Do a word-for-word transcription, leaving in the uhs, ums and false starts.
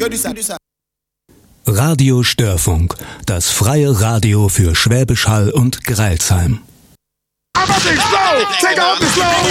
Radio Störfunk, das freie Radio für Schwäbisch Hall und Greilsheim. I'm up and slow. Take off the slow.